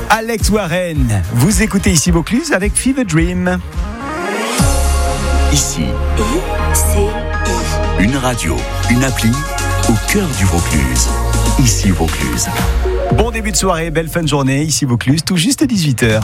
Alex Warren, vous écoutez ici Vaucluse avec Fever Dream. Ici, une radio, une appli au cœur du Vaucluse. Ici Vaucluse. Bon début de soirée, belle fin de journée, ici Vaucluse, tout juste 18h.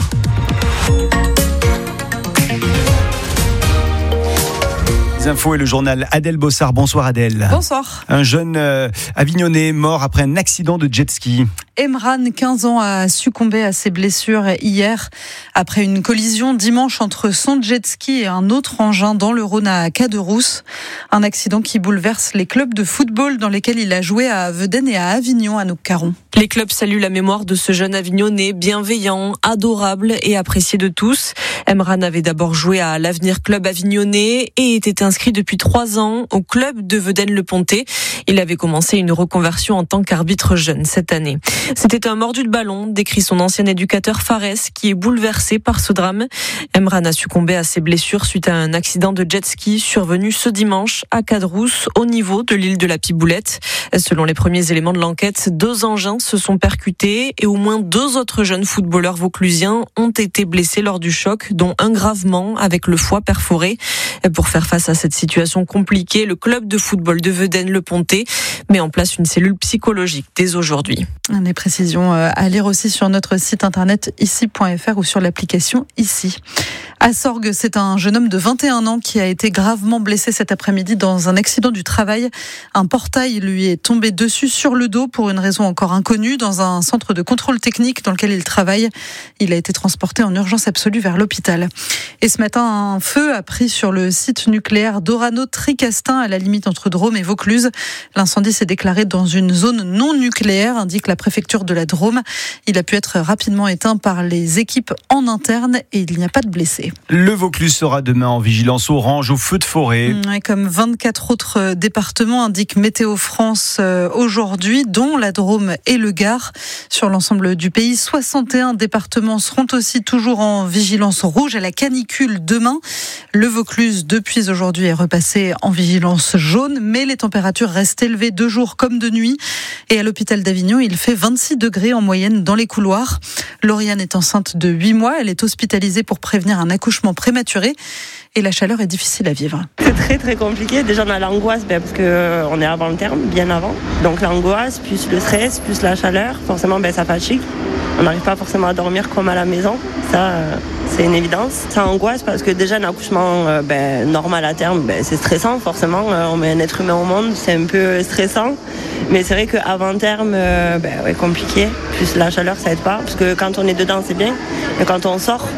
Les infos et le journal Adèle Bossard. Bonsoir Adèle. Bonsoir. Un jeune Avignonnais mort après un accident de jet ski. Emran, 15 ans, a succombé à ses blessures hier après une collision dimanche entre son jet ski et un autre engin dans le Rhône à Caderousse. Un accident qui bouleverse les clubs de football dans lesquels il a joué à Vedène et à Avignon, Anouk Caron. Les clubs saluent la mémoire de ce jeune Avignonnais bienveillant, adorable et apprécié de tous. Emran avait d'abord joué à l'Avenir Club Avignonnais et était inscrit depuis 3 ans au club de Vedène-le-Pontet. Il avait commencé une reconversion en tant qu'arbitre jeune cette année. C'était un mordu de ballon, décrit son ancien éducateur Fares, qui est bouleversé par ce drame. Emran a succombé à ses blessures suite à un accident de jet ski survenu ce dimanche à Caderousse, au niveau de l'île de la Piboulette. Selon les premiers éléments de l'enquête, 2 engins se sont percutés et au moins 2 autres jeunes footballeurs vauclusiens ont été blessés lors du choc, dont un gravement avec le foie perforé. Pour faire face à cette situation compliquée, le club de football de Vedène-le-Pontet met en place une cellule psychologique dès aujourd'hui. Des précisions à lire aussi sur notre site internet ici.fr ou sur l'application Ici. À Sorgues, c'est un jeune homme de 21 ans qui a été gravement blessé cet après-midi dans un accident du travail. Un portail lui est tombé dessus sur le dos pour une raison encore inconnue dans un centre de contrôle technique dans lequel il travaille. Il a été transporté en urgence absolue vers l'hôpital. Et ce matin, un feu a pris sur le site nucléaire d'Orano-Tricastin à la limite entre Drôme et Vaucluse. L'incendie s'est déclaré dans une zone non nucléaire, indique la préfecture de la Drôme. Il a pu être rapidement éteint par les équipes en interne et il n'y a pas de blessés. Le Vaucluse sera demain en vigilance orange au feu de forêt. Comme 24 autres départements, indique Météo France aujourd'hui, dont la Drôme et le Gard. Sur l'ensemble du pays, 61 départements seront aussi toujours en vigilance rouge à la canicule demain. Le Vaucluse, depuis aujourd'hui, est repassé en vigilance jaune, mais les températures restent élevées de jour comme de nuit. Et à l'hôpital d'Avignon, il fait 26 degrés en moyenne dans les couloirs. Lauriane est enceinte de 8 mois. Elle est hospitalisée pour prévenir un accouchement prématuré. Et la chaleur est difficile à vivre. C'est très très compliqué. Déjà on a l'angoisse parce qu'on est avant le terme, bien avant. Donc l'angoisse, plus le stress, plus la chaleur, forcément ça fatigue. On n'arrive pas forcément à dormir comme à la maison. Ça, c'est une évidence. Ça angoisse parce que déjà un accouchement normal à terme, c'est stressant forcément. On met un être humain au monde, c'est un peu stressant. Mais c'est vrai qu'avant terme, compliqué. Plus la chaleur, ça aide pas. Parce que quand on est dedans, c'est bien. Mais quand on sort,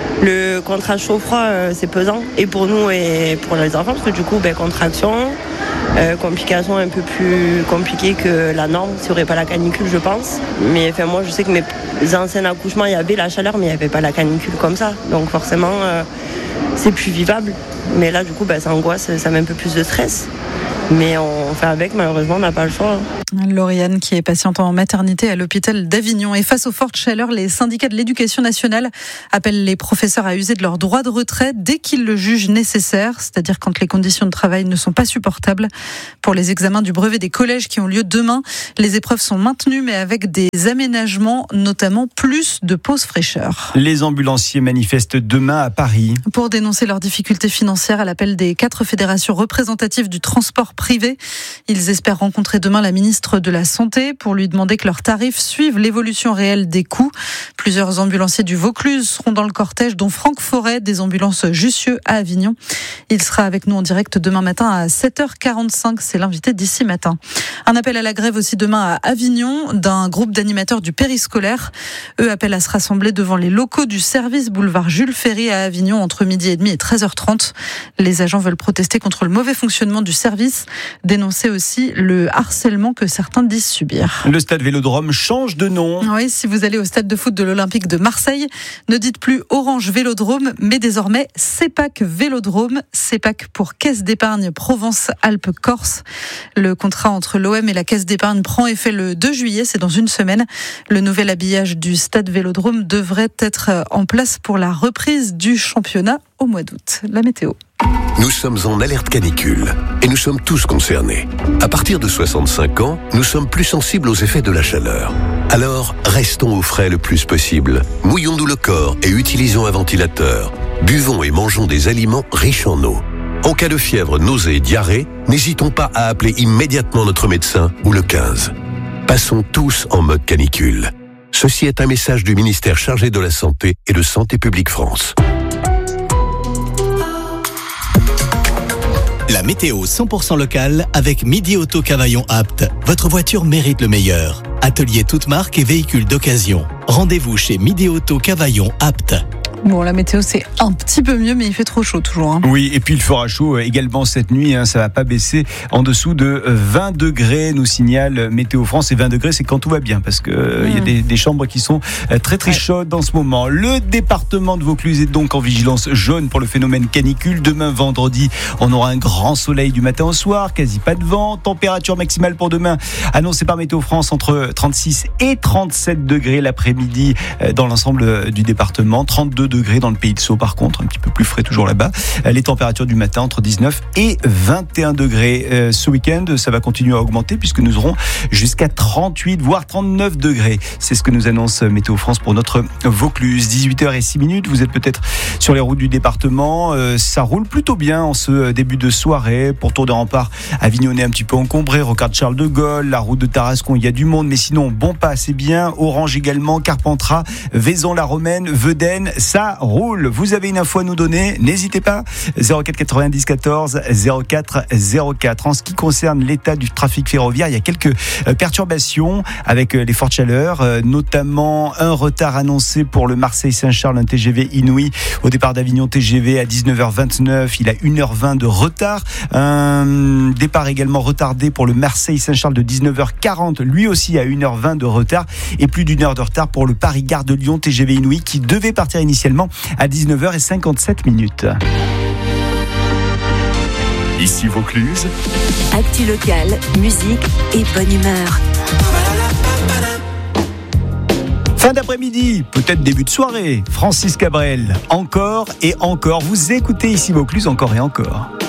le contraste chaud-froid, c'est pesant. Et pour nous et pour les enfants, parce que du coup, contraction, complications un peu plus compliquées que la norme, s'il n'y aurait pas la canicule, je pense. Mais moi, je sais que mes anciens accouchements, il y avait la chaleur, mais il n'y avait pas la canicule comme ça. Donc forcément, c'est plus vivable. Mais là, du coup, ça angoisse, ça met un peu plus de stress. Mais on fait avec, malheureusement, on n'a pas le choix. Lauriane, qui est patiente en maternité à l'hôpital d'Avignon. Et face aux fortes chaleurs, les syndicats de l'éducation nationale appellent les professeurs à user de leur droit de retrait dès qu'ils le jugent nécessaire, c'est-à-dire quand les conditions de travail ne sont pas supportables. Pour les examens du brevet des collèges qui ont lieu demain, les épreuves sont maintenues, mais avec des aménagements, notamment plus de pauses fraîcheur. Les ambulanciers manifestent demain à Paris. Pour dénoncer leurs difficultés financières à l'appel des 4 fédérations représentatives du transport privé. Ils espèrent rencontrer demain la ministre de la Santé pour lui demander que leurs tarifs suivent l'évolution réelle des coûts. Plusieurs ambulanciers du Vaucluse seront dans le cortège, dont Franck Forêt des ambulances Jussieu à Avignon. Il sera avec nous en direct demain matin à 7h45. C'est l'invité d'ici matin. Un appel à la grève aussi demain à Avignon d'un groupe d'animateurs du périscolaire. Eux appellent à se rassembler devant les locaux du service boulevard Jules Ferry à Avignon entre 12h30 et 13h30. Les agents veulent protester contre le mauvais fonctionnement du service, dénoncer aussi le harcèlement que certains disent subir. Le stade Vélodrome change de nom. Oui, si vous allez au stade de foot de l'Olympique de Marseille, ne dites plus Orange Vélodrome, mais désormais CEPAC Vélodrome. CEPAC pour Caisse d'épargne Provence-Alpes-Corse. Le contrat entre l'OM et la Caisse d'épargne prend effet le 2 juillet, c'est dans une semaine. Le nouvel habillage du stade Vélodrome devrait être en place pour la reprise du championnat au mois d'août. La météo. Nous sommes en alerte canicule et nous sommes tous concernés. À partir de 65 ans, nous sommes plus sensibles aux effets de la chaleur. Alors, restons au frais le plus possible. Mouillons-nous le corps et utilisons un ventilateur. Buvons et mangeons des aliments riches en eau. En cas de fièvre, nausées et diarrhée, n'hésitons pas à appeler immédiatement notre médecin ou le 15. Passons tous en mode canicule. Ceci est un message du ministère chargé de la Santé et de Santé publique France. La météo 100% locale avec Midi Auto Cavaillon Apt. Votre voiture mérite le meilleur. Atelier toute marque et véhicules d'occasion. Rendez-vous chez Midi Auto Cavaillon Apt. Bon, la météo, c'est un petit peu mieux, mais il fait trop chaud toujours. Hein. Oui, et puis il fera chaud également cette nuit. Ça va pas baisser en dessous de 20 degrés, nous signale Météo France. Et 20 degrés, c'est quand tout va bien, parce que il y a des chambres qui sont très chaudes en ce moment. Le département de Vaucluse est donc en vigilance jaune pour le phénomène canicule. Demain, vendredi, on aura un grand soleil du matin au soir, quasi pas de vent. Température maximale pour demain, annoncée par Météo France, entre 36 et 37 degrés l'après-midi dans l'ensemble du département. 32 degrés dans le Pays de Sceaux, par contre, un petit peu plus frais toujours là-bas. Les températures du matin entre 19 et 21 degrés. Ce week-end, ça va continuer à augmenter puisque nous aurons jusqu'à 38 voire 39 degrés. C'est ce que nous annonce Météo France pour notre Vaucluse. 18h06. Vous êtes peut-être sur les routes du département. Ça roule plutôt bien en ce début de soirée. Pourtour des Remparts, Avignonnais un petit peu encombré. Rocade Charles de Gaulle, la route de Tarascon, il y a du monde, mais sinon bon pas assez bien. Orange également, Carpentras, Vaison-la-Romaine, Vedène, ça roule. Vous avez une info à nous donner, n'hésitez pas. 04 90 14 04 04. En ce qui concerne l'état du trafic ferroviaire, il y a quelques perturbations avec les fortes chaleurs, notamment un retard annoncé pour le Marseille-Saint-Charles, un TGV Inouï au départ d'Avignon TGV à 19h29. Il a 1h20 de retard. Un départ également retardé pour le Marseille-Saint-Charles de 19h40, lui aussi à 1h20 de retard, et plus d'une heure de retard pour le Paris-Gare de Lyon TGV Inouï qui devait partir initialement à 19h57. Ici Vaucluse. Actu locale, musique et bonne humeur. Fin d'après-midi, peut-être début de soirée. Francis Cabrel, encore et encore. Vous écoutez Ici Vaucluse, encore et encore.